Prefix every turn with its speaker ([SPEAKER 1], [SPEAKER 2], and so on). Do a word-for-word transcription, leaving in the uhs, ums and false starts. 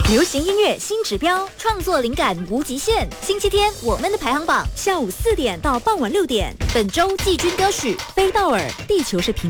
[SPEAKER 1] 流行音乐新指标，创作灵感无极限。星期天我们的排行榜，下午四点到傍晚六点。本周季军歌曲《飞道尔》，地球是平。